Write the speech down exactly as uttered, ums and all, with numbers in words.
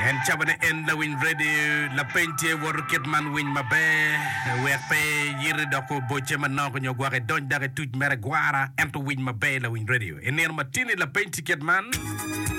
En chabane en la win radio la pentie wor kitman win mabe werpe yiri doko boche manoko nyogware don dare tuj mere gwara ento win mabe la win radio. Ener matini la pentie kitman